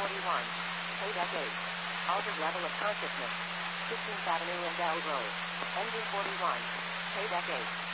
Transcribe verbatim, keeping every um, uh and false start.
forty-one. Paydeck eight. Altered level of consciousness. fifteenth Avenue and Bell Road. Engine forty-one. Paydeck eight.